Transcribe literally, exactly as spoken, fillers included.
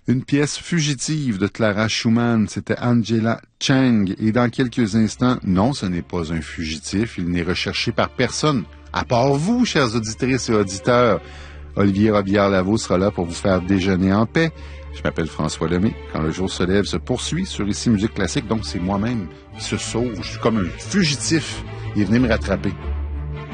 Une pièce fugitive de Clara Schumann, c'était Angela Chang. Et dans quelques instants, non, ce n'est pas un fugitif. Il n'est recherché par personne, à part vous, chers auditrices et auditeurs. Olivier Robillard-Lavaux sera là pour vous faire déjeuner en paix. Je m'appelle François Lemay. Quand le jour se lève se poursuit sur Ici Musique Classique, donc c'est moi-même qui se sauve. Je suis comme un fugitif. Il est venu me rattraper.